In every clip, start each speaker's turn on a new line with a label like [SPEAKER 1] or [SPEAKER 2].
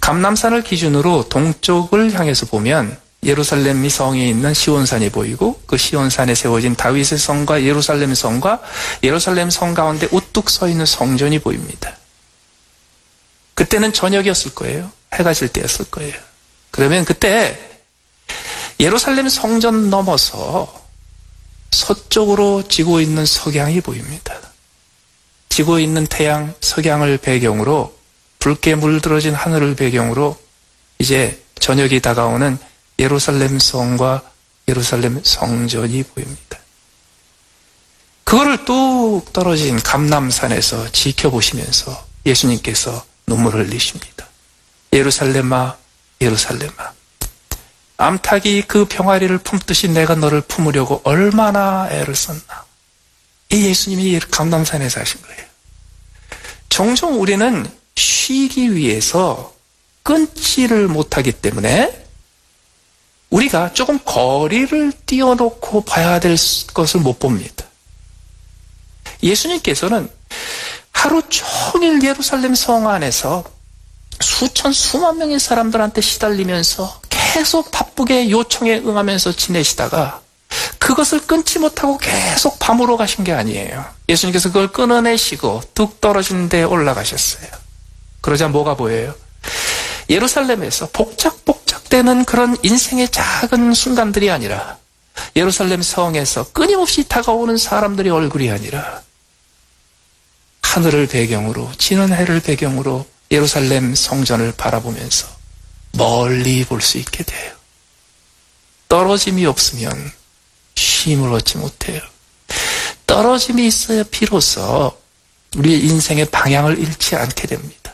[SPEAKER 1] 감람산을 기준으로 동쪽을 향해서 보면 예루살렘 성에 있는 시온산이 보이고 그 시온산에 세워진 다윗의 성과 예루살렘 성과 예루살렘 성 가운데 우뚝 서 있는 성전이 보입니다. 그때는 저녁이었을 거예요. 해가 질 때였을 거예요. 그러면 그때 예루살렘 성전 넘어서 서쪽으로 지고 있는 석양이 보입니다. 지고 있는 태양, 석양을 배경으로 붉게 물들어진 하늘을 배경으로 이제 저녁이 다가오는 예루살렘 성과 예루살렘 성전이 보입니다. 그거를 뚝 떨어진 감람산에서 지켜보시면서 예수님께서 눈물을 흘리십니다. 예루살렘아, 예루살렘아, 암탉이 그 병아리를 품듯이 내가 너를 품으려고 얼마나 애를 썼나. 이 예수님이 감람산에서 하신 거예요. 종종 우리는 쉬기 위해서 끊지를 못하기 때문에 우리가 조금 거리를 띄워놓고 봐야 될 것을 못 봅니다. 예수님께서는 하루 종일 예루살렘 성 안에서 수천 수만 명의 사람들한테 시달리면서 계속 바쁘게 요청에 응하면서 지내시다가 그것을 끊지 못하고 계속 밤으로 가신 게 아니에요. 예수님께서 그걸 끊어내시고 뚝 떨어진 데에 올라가셨어요. 그러자 뭐가 보여요? 예루살렘에서 복작복작되는 그런 인생의 작은 순간들이 아니라 예루살렘 성에서 끊임없이 다가오는 사람들의 얼굴이 아니라 하늘을 배경으로 지는 해를 배경으로 예루살렘 성전을 바라보면서 멀리 볼 수 있게 돼요. 떨어짐이 없으면 쉼을 얻지 못해요. 떨어짐이 있어야 비로소 우리의 인생의 방향을 잃지 않게 됩니다.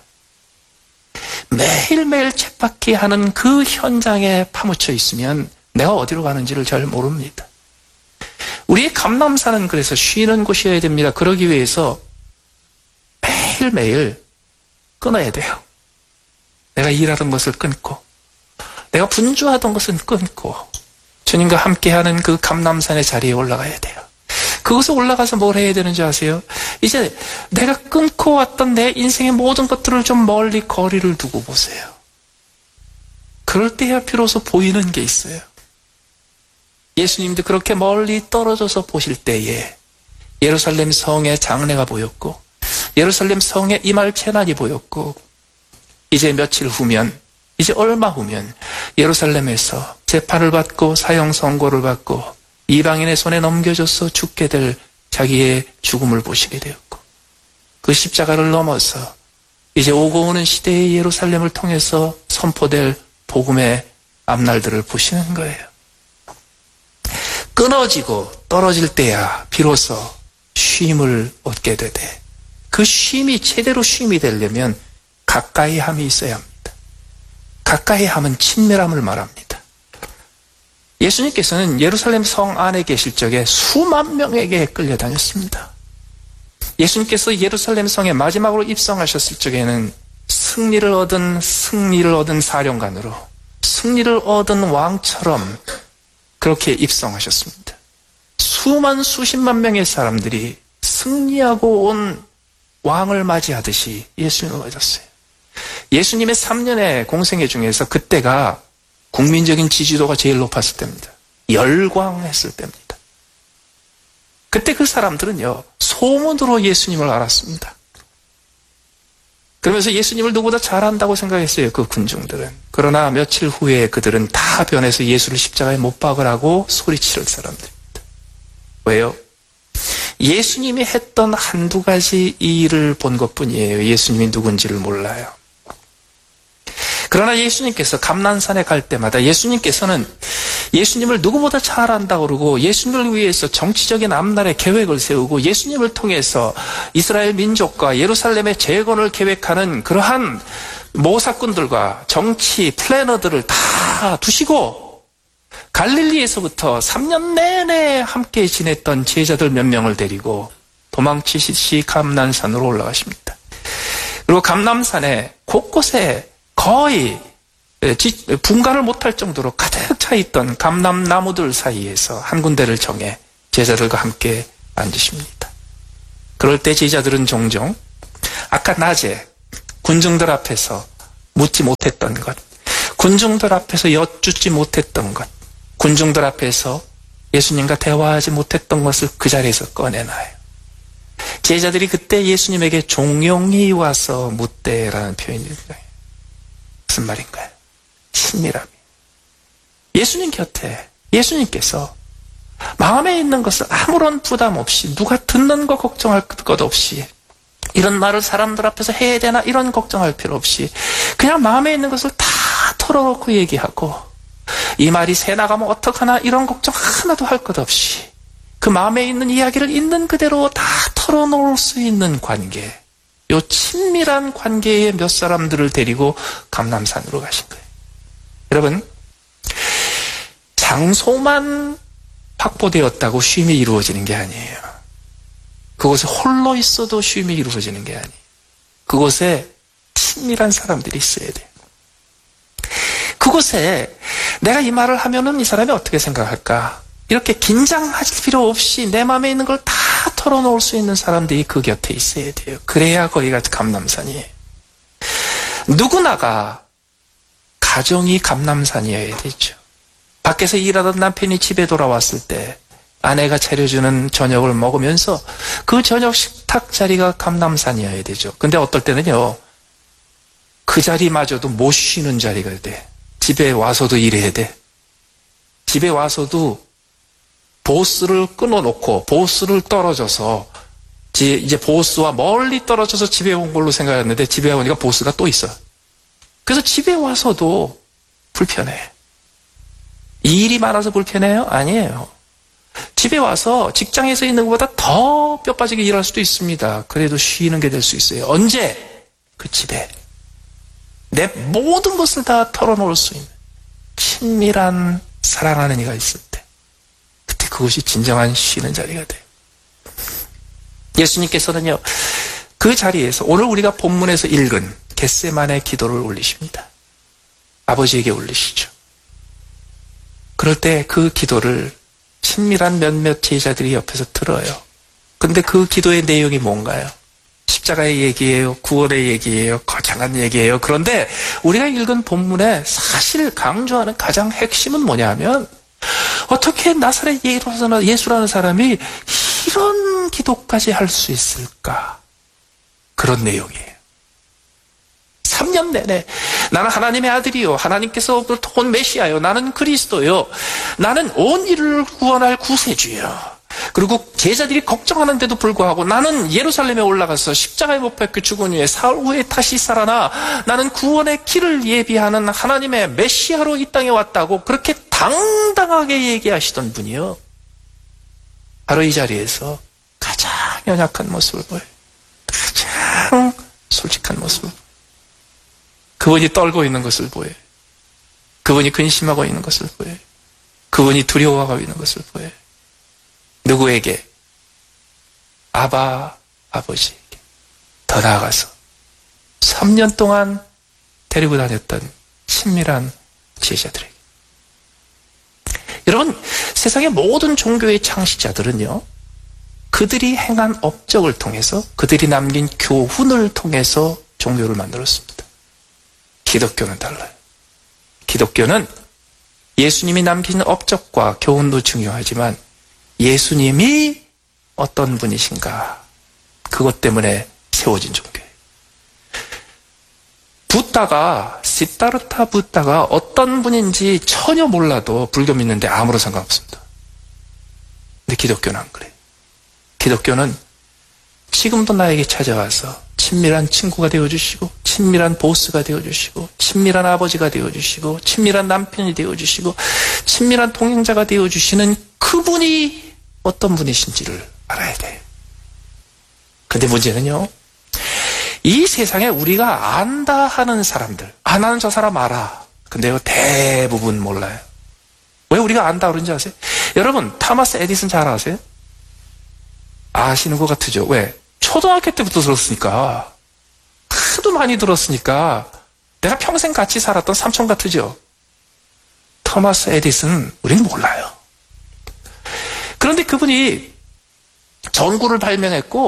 [SPEAKER 1] 매일매일 쳇바퀴하는 그 현장에 파묻혀 있으면 내가 어디로 가는지를 잘 모릅니다. 우리의 감람산은 그래서 쉬는 곳이어야 됩니다. 그러기 위해서 매일매일 끊어야 돼요. 내가 일하던 것을 끊고 내가 분주하던 것은 끊고 주님과 함께하는 그 감람산의 자리에 올라가야 돼요. 그곳에 올라가서 뭘 해야 되는지 아세요? 이제 내가 끊고 왔던 내 인생의 모든 것들을 좀 멀리 거리를 두고 보세요. 그럴 때야 비로소 보이는 게 있어요. 예수님도 그렇게 멀리 떨어져서 보실 때에 예루살렘 성의 장래가 보였고 예루살렘 성에 임할 재난이 보였고 이제 며칠 후면 이제 얼마 후면 예루살렘에서 재판을 받고 사형 선고를 받고 이방인의 손에 넘겨져서 죽게 될 자기의 죽음을 보시게 되었고 그 십자가를 넘어서 이제 오고 오는 시대의 예루살렘을 통해서 선포될 복음의 앞날들을 보시는 거예요. 끊어지고 떨어질 때야 비로소 쉼을 얻게 되되 그 쉼이 제대로 쉼이 되려면 가까이 함이 있어야 합니다. 가까이 함은 친밀함을 말합니다. 예수님께서는 예루살렘 성 안에 계실 적에 수만 명에게 끌려다녔습니다. 예수님께서 예루살렘 성에 마지막으로 입성하셨을 적에는 승리를 얻은 사령관으로 승리를 얻은 왕처럼 그렇게 입성하셨습니다. 수십만 명의 사람들이 승리하고 온 왕을 맞이하듯이 예수님을 맞았어요. 예수님의 3년의 공생애 중에서 그때가 국민적인 지지도가 제일 높았을 때입니다. 열광했을 때입니다. 그때 그 사람들은요, 소문으로 예수님을 알았습니다. 그러면서 예수님을 누구보다 잘한다고 생각했어요, 그 군중들은. 그러나 며칠 후에 그들은 다 변해서 예수를 십자가에 못 박으라고 소리칠 사람들입니다. 왜요? 예수님이 했던 한두 가지 일을 본 것뿐이에요. 예수님이 누군지를 몰라요. 그러나 예수님께서 감난산에 갈 때마다 예수님께서는 예수님을 누구보다 잘 안다고 그러고 예수님을 위해서 정치적인 앞날의 계획을 세우고 예수님을 통해서 이스라엘 민족과 예루살렘의 재건을 계획하는 그러한 모사꾼들과 정치 플래너들을 다 두시고 갈릴리에서부터 3년 내내 함께 지냈던 제자들 몇 명을 데리고 도망치시듯이 감난산으로 올라가십니다. 그리고 감남산에 곳곳에 거의 분간을 못할 정도로 가득 차 있던 감람나무들 사이에서 한 군데를 정해 제자들과 함께 앉으십니다. 그럴 때 제자들은 종종 아까 낮에 군중들 앞에서 묻지 못했던 것, 군중들 앞에서 여쭙지 못했던 것, 군중들 앞에서 예수님과 대화하지 못했던 것을 그 자리에서 꺼내놔요. 제자들이 그때 예수님에게 종용이 와서 묻대라는 표현입니다. 무슨 말인가요? 친밀함이. 예수님 곁에 예수님께서 마음에 있는 것을 아무런 부담 없이, 누가 듣는 거 걱정할 것 없이, 이런 말을 사람들 앞에서 해야 되나 이런 걱정할 필요 없이 그냥 마음에 있는 것을 다 털어놓고 얘기하고, 이 말이 새 나가면 어떡하나 이런 걱정 하나도 할 것 없이 그 마음에 있는 이야기를 있는 그대로 다 털어놓을 수 있는 관계, 요 친밀한 관계의 몇 사람들을 데리고 감람산으로 가신 거예요. 여러분, 장소만 확보되었다고 쉼이 이루어지는 게 아니에요. 그곳에 홀로 있어도 쉼이 이루어지는 게 아니에요. 그곳에 친밀한 사람들이 있어야 돼요. 그곳에 내가 이 말을 하면은 이 사람이 어떻게 생각할까? 이렇게 긴장할 필요 없이 내 마음에 있는 걸 다 털어놓을 수 있는 사람들이 그 곁에 있어야 돼요. 그래야 거기가 감람산이에요. 누구나가 가정이 감람산이어야 되죠. 밖에서 일하던 남편이 집에 돌아왔을 때 아내가 차려주는 저녁을 먹으면서 그 저녁 식탁 자리가 감람산이어야 되죠. 근데 어떨 때는요, 그 자리마저도 못 쉬는 자리가 돼. 집에 와서도 일해야 돼. 집에 와서도 보스를 끊어놓고 보스를 떨어져서 이제 보스와 멀리 떨어져서 집에 온 걸로 생각했는데 집에 오니까 보스가 또 있어. 그래서 집에 와서도 불편해. 일이 많아서 불편해요? 아니에요. 집에 와서 직장에서 있는 것보다 더 뼈 빠지게 일할 수도 있습니다. 그래도 쉬는 게 될 수 있어요. 언제? 그 집에 내 모든 것을 다 털어놓을 수 있는 친밀한 사랑하는 이가 있을 때, 그때 그것이 진정한 쉬는 자리가 돼요. 예수님께서는요, 그 자리에서 오늘 우리가 본문에서 읽은 겟세마네 기도를 올리십니다. 아버지에게 올리시죠. 그럴 때 그 기도를 친밀한 몇몇 제자들이 옆에서 들어요. 근데 그 기도의 내용이 뭔가요? 십자가의 얘기예요? 구원의 얘기예요? 거창한 얘기예요? 그런데 우리가 읽은 본문에 사실 강조하는 가장 핵심은 뭐냐면, 어떻게 나사렛 예수라는 사람이 이런 기도까지 할 수 있을까? 그런 내용이에요. 3년 내내 나는 하나님의 아들이요, 하나님께서 온 메시아요, 나는 그리스도요, 나는 온 인류를 구원할 구세주요, 그리고 제자들이 걱정하는데도 불구하고 나는 예루살렘에 올라가서 십자가에 못 박혀 죽은 후에 사흘 후에 다시 살아나 나는 구원의 길을 예비하는 하나님의 메시아로 이 땅에 왔다고 그렇게 당당하게 얘기하시던 분이요, 바로 이 자리에서 가장 연약한 모습을 보여요. 가장 솔직한 모습을 보여요. 그분이 떨고 있는 것을 보여요. 그분이 근심하고 있는 것을 보여요. 그분이 두려워하고 있는 것을 보여요. 누구에게? 아버지에게. 더 나아가서 3년 동안 데리고 다녔던 친밀한 제자들에게. 여러분, 세상의 모든 종교의 창시자들은요, 그들이 행한 업적을 통해서, 그들이 남긴 교훈을 통해서 종교를 만들었습니다. 기독교는 달라요. 기독교는 예수님이 남긴 업적과 교훈도 중요하지만 예수님이 어떤 분이신가, 그것 때문에 세워진 종교예요. 시타르타 붓다가 어떤 분인지 전혀 몰라도 불교 믿는데 아무런 상관없습니다. 근데 기독교는 안 그래요. 기독교는 지금도 나에게 찾아와서 친밀한 친구가 되어주시고, 친밀한 보스가 되어주시고, 친밀한 아버지가 되어주시고, 친밀한 남편이 되어주시고, 친밀한 동행자가 되어주시는 그분이 어떤 분이신지를 알아야 돼요. 근데 문제는요, 이 세상에 우리가 안다 하는 사람들, 안 하는 저 사람 알아. 근데요, 대부분 몰라요. 왜 우리가 안다 그런지 아세요? 여러분, 타마스 에디슨 잘 아세요? 아시는 것 같으죠? 왜? 초등학교 때부터 들었으니까. 하도 많이 들었으니까 내가 평생 같이 살았던 삼촌 같으죠? 토마스 에디슨, 우리는 몰라요. 그런데 그분이 전구를 발명했고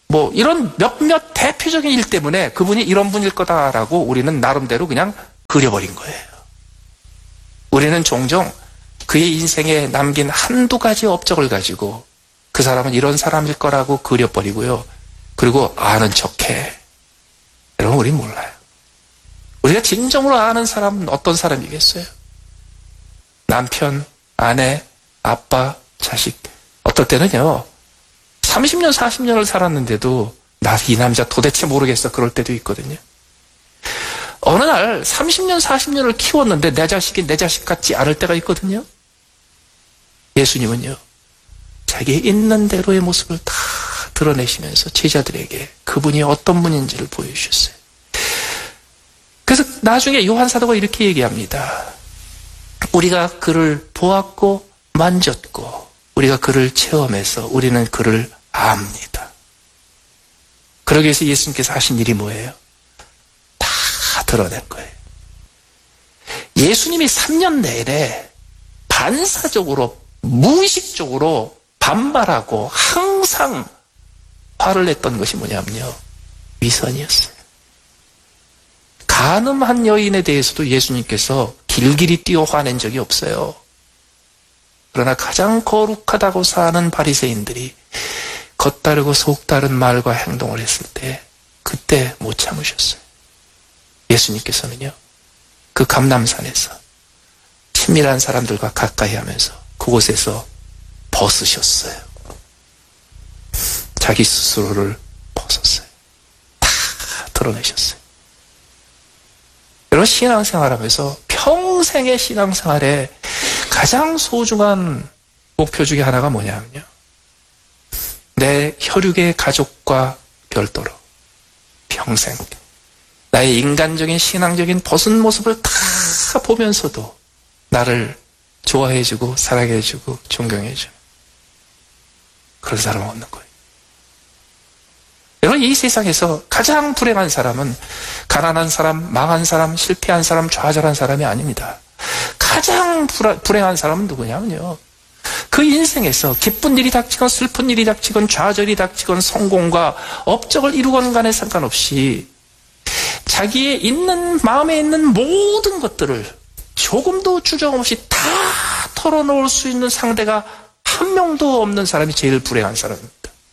[SPEAKER 1] 뭐 이런 몇몇 대표적인 일 때문에 그분이 이런 분일 거다라고 우리는 나름대로 그냥 그려버린 거예요. 우리는 종종 그의 인생에 남긴 한두 가지 업적을 가지고 그 사람은 이런 사람일 거라고 그려버리고요. 그리고 아는 척해. 여러분, 우린 몰라요. 우리가 진정으로 아는 사람은 어떤 사람이겠어요? 남편, 아내, 아빠, 자식. 어떨 때는요, 30년, 40년을 살았는데도 나 이 남자 도대체 모르겠어. 그럴 때도 있거든요. 어느 날 30년, 40년을 키웠는데 내 자식이 내 자식 같지 않을 때가 있거든요. 예수님은요, 자기 있는 대로의 모습을 다 드러내시면서 제자들에게 그분이 어떤 분인지를 보여주셨어요. 그래서 나중에 요한 사도가 이렇게 얘기합니다. 우리가 그를 보았고 만졌고 우리가 그를 체험해서 우리는 그를 압니다. 그러기 위해서 예수님께서 하신 일이 뭐예요? 다 드러낸 거예요. 예수님이 3년 내내 반사적으로 무의식적으로 반발하고 항상 화를 냈던 것이 뭐냐면요, 위선이었어요. 간음한 여인에 대해서도 예수님께서 길길이 뛰어 화낸 적이 없어요. 그러나 가장 거룩하다고 사는 바리새인들이 겉다르고 속다른 말과 행동을 했을 때 그때 못 참으셨어요. 예수님께서는요, 그 감람산에서 친밀한 사람들과 가까이 하면서 그곳에서 벗으셨어요. 자기 스스로를 벗었어요. 다 드러내셨어요. 여러분, 신앙생활하면서 평생의 신앙생활에 가장 소중한 목표 중에 하나가 뭐냐면요, 내 혈육의 가족과 별도로 평생 나의 인간적인 신앙적인 벗은 모습을 다 보면서도 나를 좋아해주고 사랑해주고 존경해주는 그런 사람은 없는 거예요. 여러분, 이 세상에서 가장 불행한 사람은 가난한 사람, 망한 사람, 실패한 사람, 좌절한 사람이 아닙니다. 가장 불행한 사람은 누구냐면요, 그 인생에서 기쁜 일이 닥치건 슬픈 일이 닥치건 좌절이 닥치건 성공과 업적을 이루건 간에 상관없이 자기의 있는 마음에 있는 모든 것들을 조금도 주저 없이 다 털어놓을 수 있는 상대가 한 명도 없는 사람이 제일 불행한 사람입니다.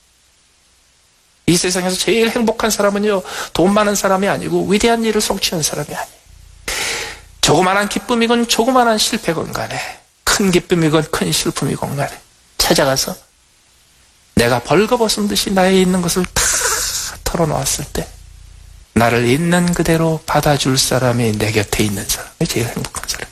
[SPEAKER 1] 이 세상에서 제일 행복한 사람은요, 돈 많은 사람이 아니고 위대한 일을 성취한 사람이 아니에요. 조그만한 기쁨이건 조그만한 실패건 간에, 큰 기쁨이건 큰 슬픔이건 간에 찾아가서 내가 벌거벗은 듯이 나에 있는 것을 다 털어놓았을 때 나를 있는 그대로 받아줄 사람이 내 곁에 있는 사람이 제일 행복한 사람.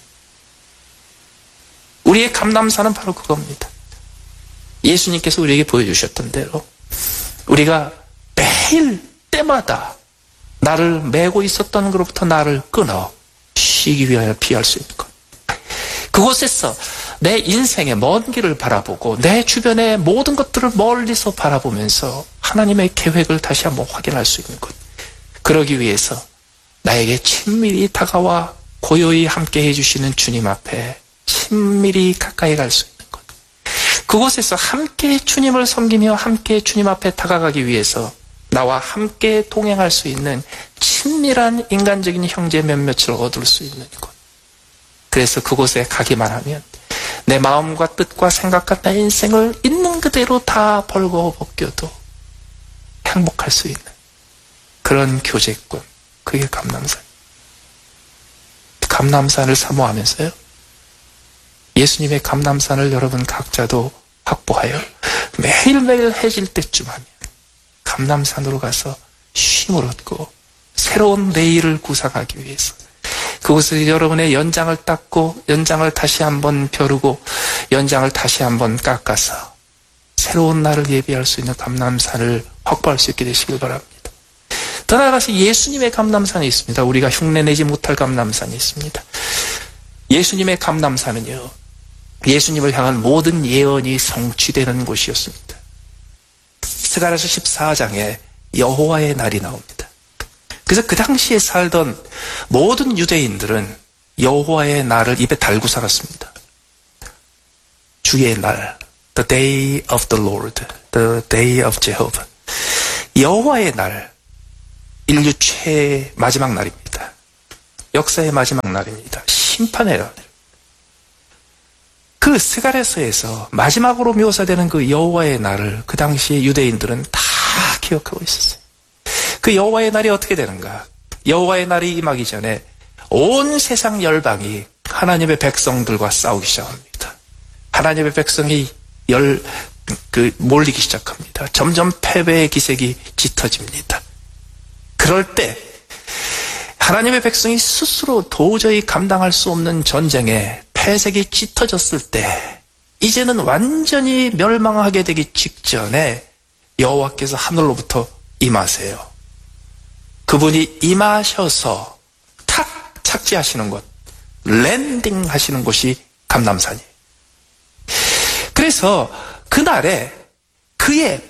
[SPEAKER 1] 우리의 감람산은 바로 그겁니다. 예수님께서 우리에게 보여주셨던 대로 우리가 매일 때마다 나를 메고 있었던 것로부터 나를 끊어 쉬기 위하여 피할 수 있는 것. 그곳에서 내 인생의 먼 길을 바라보고 내 주변의 모든 것들을 멀리서 바라보면서 하나님의 계획을 다시 한번 확인할 수 있는 것. 그러기 위해서 나에게 친밀히 다가와 고요히 함께 해주시는 주님 앞에 친밀히 가까이 갈 수 있는 것. 그곳에서 함께 주님을 섬기며 함께 주님 앞에 다가가기 위해서 나와 함께 동행할 수 있는 친밀한 인간적인 형제 몇몇을 얻을 수 있는 것. 그래서 그곳에 가기만 하면 내 마음과 뜻과 생각과 내 인생을 있는 그대로 다 벌거벗겨도 행복할 수 있는 그런 교제권, 그게 감람산. 감람산을 사모하면서요, 예수님의 감람산을 여러분 각자도 확보하여 매일매일 해질 때쯤 하면 감람산으로 가서 쉼을 얻고 새로운 내일을 구상하기 위해서 그곳에서 여러분의 연장을 닦고 연장을 다시 한번 벼르고 연장을 다시 한번 깎아서 새로운 날을 예비할 수 있는 감람산을 확보할 수 있게 되시길 바랍니다. 더 나아가서 예수님의 감람산이 있습니다. 우리가 흉내내지 못할 감람산이 있습니다. 예수님의 감람산은요, 예수님을 향한 모든 예언이 성취되는 곳이었습니다. 스가랴서 14장에 여호와의 날이 나옵니다. 그래서 그 당시에 살던 모든 유대인들은 여호와의 날을 입에 달고 살았습니다. 주의 날, the day of the Lord, the day of Jehovah. 여호와의 날, 인류 최 마지막 날입니다. 역사의 마지막 날입니다. 심판의 날. 그 스가랴서에서 마지막으로 묘사되는 그 여호와의 날을 그 당시에 유대인들은 다 기억하고 있었어요. 그 여호와의 날이 어떻게 되는가? 여호와의 날이 임하기 전에 온 세상 열방이 하나님의 백성들과 싸우기 시작합니다. 하나님의 백성이 몰리기 시작합니다. 점점 패배의 기색이 짙어집니다. 그럴 때 하나님의 백성이 스스로 도저히 감당할 수 없는 전쟁에 패색이 짙어졌을 때 이제는 완전히 멸망하게 되기 직전에 여호와께서 하늘로부터 임하세요. 그분이 임하셔서 탁 착지하시는 곳, 랜딩 하시는 곳이 감람산이에요. 그래서 그날에 그의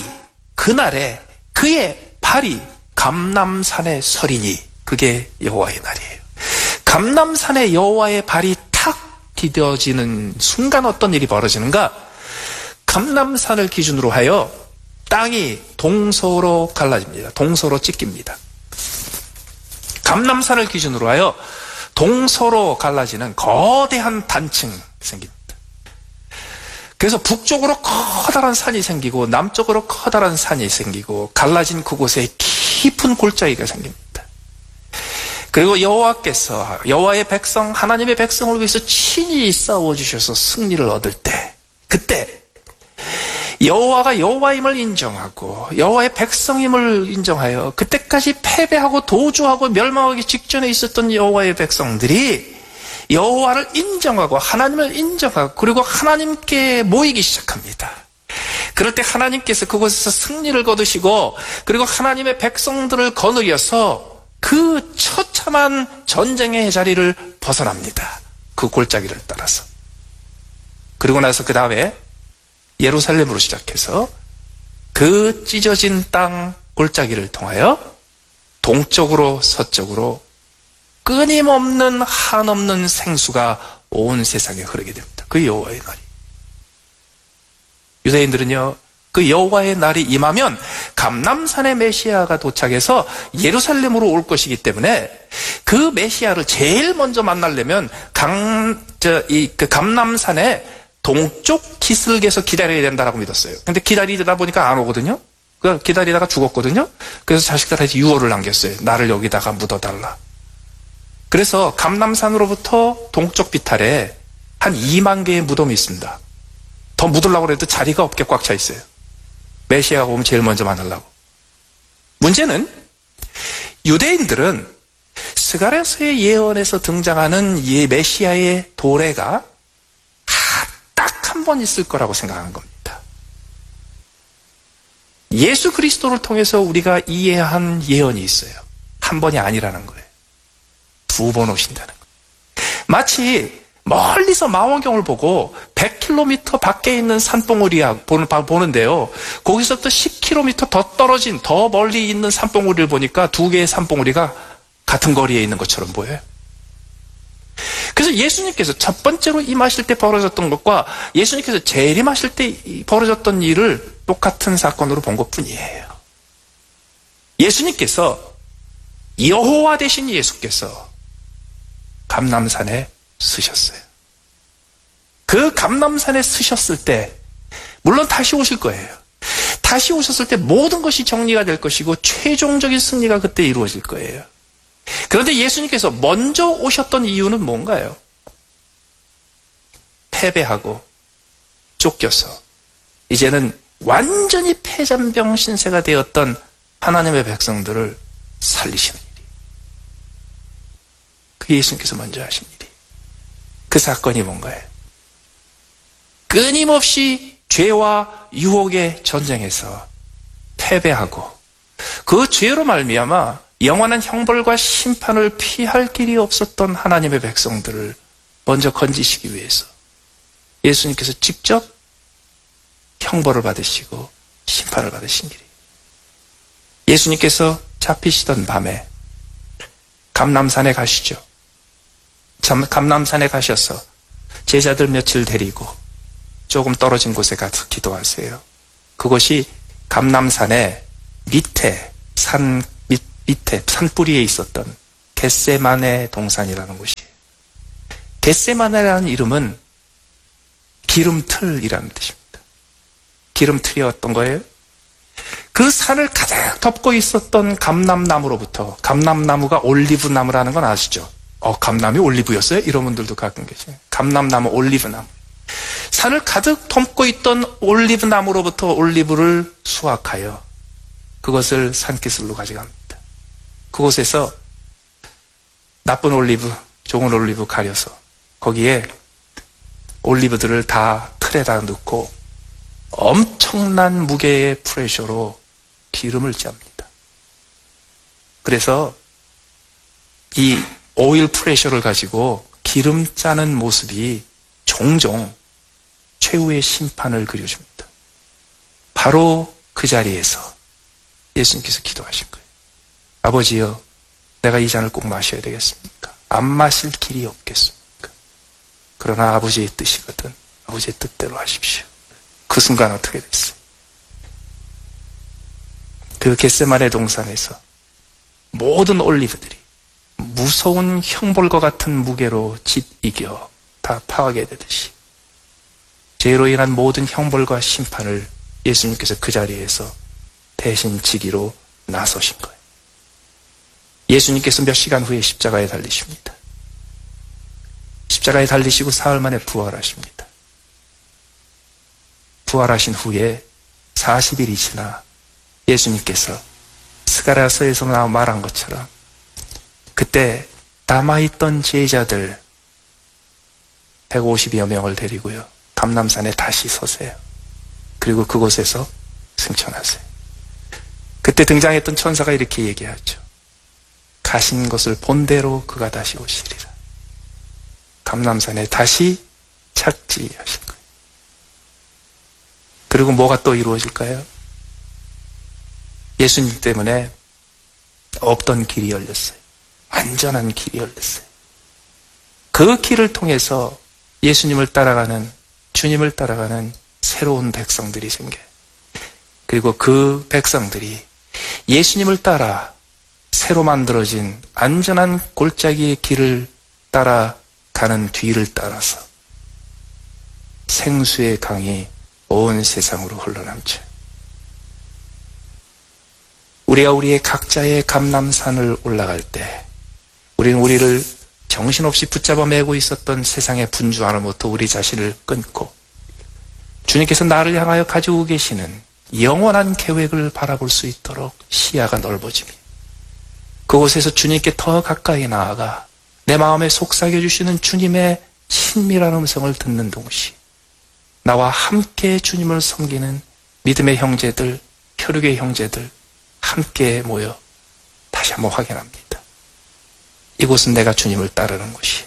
[SPEAKER 1] 발이 감람산에 서리니 그게 여호와의 날이에요. 감람산에 여호와의 발이 탁 디뎌지는 순간 어떤 일이 벌어지는가? 감람산을 기준으로 하여 땅이 동서로 갈라집니다. 동서로 찢깁니다. 감람산을 기준으로 하여 동서로 갈라지는 거대한 단층이 생깁니다. 그래서 북쪽으로 커다란 산이 생기고 남쪽으로 커다란 산이 생기고 갈라진 그곳에 깊은 골짜기가 생깁니다. 그리고 여호와께서 여호와의 백성, 하나님의 백성을 위해서 친히 싸워주셔서 승리를 얻을 때, 그때 여호와가 여호와임을 인정하고 여호와의 백성임을 인정하여 그때까지 패배하고 도주하고 멸망하기 직전에 있었던 여호와의 백성들이 여호와를 인정하고 하나님을 인정하고 그리고 하나님께 모이기 시작합니다. 그럴 때 하나님께서 그곳에서 승리를 거두시고 그리고 하나님의 백성들을 거느려서 그 처참한 전쟁의 자리를 벗어납니다. 그 골짜기를 따라서. 그리고 나서 그 다음에 예루살렘으로 시작해서 그 찢어진 땅 골짜기를 통하여 동쪽으로 서쪽으로 끊임없는 한없는 생수가 온 세상에 흐르게 됩니다. 그 여호와의 날이. 유대인들은요, 그 여호와의 날이 임하면 감람산의 메시아가 도착해서 예루살렘으로 올 것이기 때문에 그 메시아를 제일 먼저 만나려면 감람산의 동쪽 기슭에서 기다려야 된다라고 믿었어요. 근데 기다리다 보니까 안 오거든요. 기다리다가 죽었거든요. 그래서 자식들한테 유언을 남겼어요. 나를 여기다가 묻어달라. 그래서 감람산으로부터 동쪽 비탈에 한 2만 개의 무덤이 있습니다. 더 묻으려고 해도 자리가 없게 꽉 차 있어요. 메시아가 오면 제일 먼저 만나려고. 문제는 유대인들은 스가랴서의 예언에서 등장하는 이 메시아의 도래가 딱 한 번 있을 거라고 생각하는 겁니다. 예수 그리스도를 통해서 우리가 이해한 예언이 있어요. 한 번이 아니라는 거예요. 2번 오신다는 거예요. 마치 멀리서 망원경을 보고 100km 밖에 있는 산봉우리야 보는데요. 거기서부터 10km 더 떨어진 더 멀리 있는 산봉우리를 보니까 두 개의 산봉우리가 같은 거리에 있는 것처럼 보여요. 그래서 예수님께서 첫 번째로 임하실 때 벌어졌던 것과 예수님께서 재림하실 때 벌어졌던 일을 똑같은 사건으로 본 것뿐이에요. 예수님께서 여호와 되신 예수께서 감람산에 서셨어요. 그 감람산에 서셨을 때 물론 다시 오실 거예요. 다시 오셨을 때 모든 것이 정리가 될 것이고 최종적인 승리가 그때 이루어질 거예요. 그런데 예수님께서 먼저 오셨던 이유는 뭔가요? 패배하고 쫓겨서 이제는 완전히 패잔병 신세가 되었던 하나님의 백성들을 살리시는 일이. 그 예수님께서 먼저 하신 일이. 그 사건이 뭔가요? 끊임없이 죄와 유혹의 전쟁에서 패배하고 그 죄로 말미암아 영원한 형벌과 심판을 피할 길이 없었던 하나님의 백성들을 먼저 건지시기 위해서 예수님께서 직접 형벌을 받으시고 심판을 받으신 일이에요. 예수님께서 잡히시던 밤에 감람산에 가시죠. 감람산에 가셔서 제자들 며칠 데리고 조금 떨어진 곳에 가서 기도하세요. 그것이 감람산의 밑에 밑에 산뿌리에 있었던 겟세마네 동산이라는 곳이에요. 겟세마네라는 이름은 기름틀이라는 뜻입니다. 기름틀이었던 거예요. 그 산을 가득 덮고 있었던 감람나무로부터, 감람나무가 올리브나무라는 건 아시죠? 감람이 올리브였어요? 이런 분들도 가끔 계세요. 감람나무, 올리브나무. 산을 가득 덮고 있던 올리브나무로부터 올리브를 수확하여 그것을 산기슭로 가져갑니다. 그곳에서 나쁜 올리브, 좋은 올리브 가려서 거기에 올리브들을 다 틀에다 넣고 엄청난 무게의 프레셔로 기름을 짭니다. 그래서 이 오일 프레셔를 가지고 기름 짜는 모습이 종종 최후의 심판을 그려줍니다. 바로 그 자리에서 예수님께서 기도하신 거예요. 아버지여, 내가 이 잔을 꼭 마셔야 되겠습니까? 안 마실 길이 없겠습니까? 그러나 아버지의 뜻이거든 아버지의 뜻대로 하십시오. 그 순간 어떻게 됐어요? 그 겟세마네 동산에서 모든 올리브들이 무서운 형벌과 같은 무게로 짓이겨 다 파괴되듯이 죄로 인한 모든 형벌과 심판을 예수님께서 그 자리에서 대신 지기로 나서신 거예요. 예수님께서 몇 시간 후에 십자가에 달리십니다. 십자가에 달리시고 사흘 만에 부활하십니다. 부활하신 후에 40일이 지나 예수님께서 스가랴서에서 말한 것처럼 그때 남아있던 제자들 150여 명을 데리고요, 감람산에 다시 서세요. 그리고 그곳에서 승천하세요. 그때 등장했던 천사가 이렇게 얘기하죠. 가신 것을 본대로 그가 다시 오시리라. 감람산에 다시 착지하신 거예요. 그리고 뭐가 또 이루어질까요? 예수님 때문에 없던 길이 열렸어요. 안전한 길이 열렸어요. 그 길을 통해서 예수님을 따라가는, 주님을 따라가는 새로운 백성들이 생겨요. 그리고 그 백성들이 예수님을 따라 새로 만들어진 안전한 골짜기의 길을 따라가는 뒤를 따라서 생수의 강이 온 세상으로 흘러넘쳐요. 우리가 우리의 각자의 감람산을 올라갈 때 우리는 우리를 정신없이 붙잡아 매고 있었던 세상의 분주함으로부터 우리 자신을 끊고 주님께서 나를 향하여 가지고 계시는 영원한 계획을 바라볼 수 있도록 시야가 넓어지며 그곳에서 주님께 더 가까이 나아가 내 마음에 속삭여 주시는 주님의 친밀한 음성을 듣는 동시에 나와 함께 주님을 섬기는 믿음의 형제들, 혈육의 형제들 함께 모여 다시 한번 확인합니다. 이곳은 내가 주님을 따르는 곳이에요.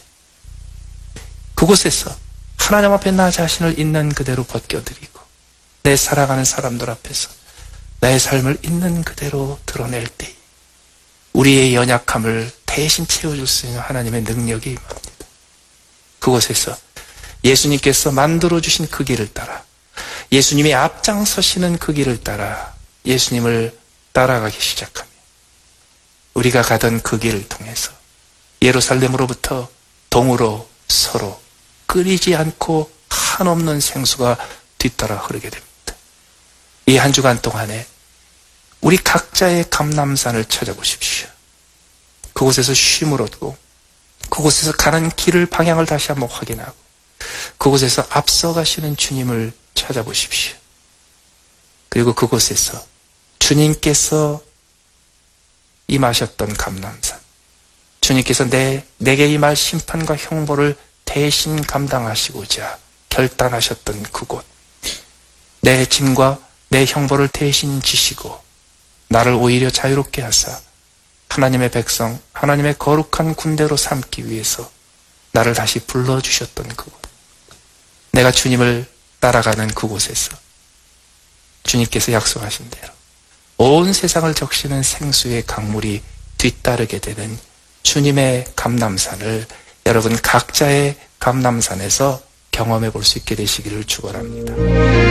[SPEAKER 1] 그곳에서 하나님 앞에 나 자신을 있는 그대로 벗겨드리고 내 살아가는 사람들 앞에서 나의 삶을 있는 그대로 드러낼 때 우리의 연약함을 대신 채워줄 수 있는 하나님의 능력이 임합니다. 그곳에서 예수님께서 만들어주신 그 길을 따라 예수님이 앞장서시는 그 길을 따라 예수님을 따라가기 시작하며 우리가 가던 그 길을 통해서 예루살렘으로부터 동으로 서로 끊이지 않고 한없는 생수가 뒤따라 흐르게 됩니다. 이 한 주간 동안에 우리 각자의 감람산을 찾아보십시오. 그곳에서 쉼을 얻고 그곳에서 가는 길을 방향을 다시 한번 확인하고 그곳에서 앞서가시는 주님을 찾아보십시오. 그리고 그곳에서 주님께서 임하셨던 감람산, 주님께서 내게 임할 심판과 형벌을 대신 감당하시고자 결단하셨던 그곳, 내 짐과 내 형벌을 대신 지시고 나를 오히려 자유롭게 하사 하나님의 백성, 하나님의 거룩한 군대로 삼기 위해서 나를 다시 불러주셨던 그곳, 내가 주님을 따라가는 그곳에서 주님께서 약속하신 대로 온 세상을 적시는 생수의 강물이 뒤따르게 되는 주님의 감람산을 여러분 각자의 감람산에서 경험해 볼 수 있게 되시기를 축원합니다.